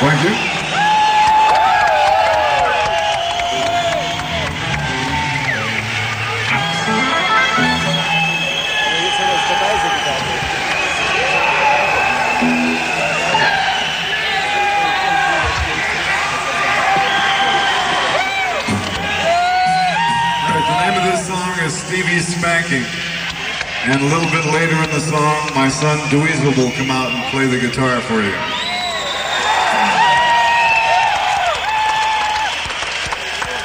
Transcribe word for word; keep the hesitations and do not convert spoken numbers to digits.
Thank you. Stevie's Spanking. And a little bit later in the song, my son Dweezil will come out and play the guitar for you.